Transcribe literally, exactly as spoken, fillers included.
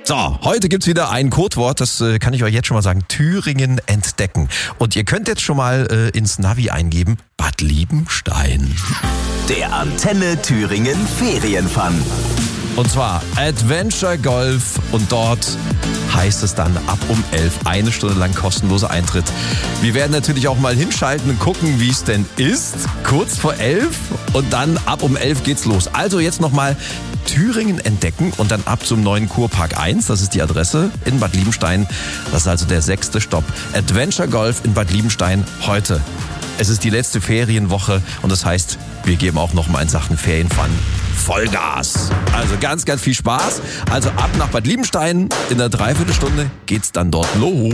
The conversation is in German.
So, heute gibt's wieder ein Codewort, das äh, kann ich euch jetzt schon mal sagen. Thüringen entdecken. Und ihr könnt jetzt schon mal äh, ins Navi eingeben, Bad Liebenstein. Der Antenne Thüringen Ferienfun. Und zwar Adventure Golf und dort heißt es dann ab um elf, eine Stunde lang kostenloser Eintritt. Wir werden natürlich auch mal hinschalten und gucken, wie es denn ist, kurz vor elf und dann ab um elf geht's los. Also jetzt nochmal Thüringen entdecken und dann ab zum neuen Kurpark eins, das ist die Adresse in Bad Liebenstein. Das ist also der sechste Stopp. Adventure Golf in Bad Liebenstein heute. Es ist die letzte Ferienwoche und das heißt, wir geben auch nochmal in Sachen Ferienfun Vollgas. Also ganz, ganz viel Spaß. Also ab nach Bad Liebenstein. In einer Dreiviertelstunde geht's dann dort los.